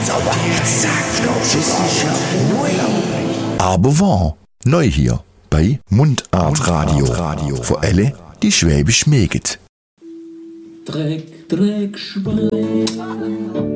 Aber wahr, neu hier bei Mundart Radio. Für alle, die Schwäbisch mögen. Dreck, Dreck, Schwein.